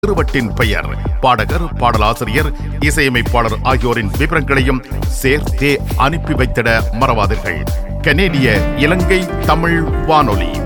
திருவட்டின் பெயர், பாடகர், பாடலாசிரியர், இசையமைப்பாளர் ஆகியோரின் விவரங்களையும் சேர்த்தே அனுப்பி வைத்திட மறவாதீர்கள். கனேடிய இலங்கை தமிழ் வானொலி.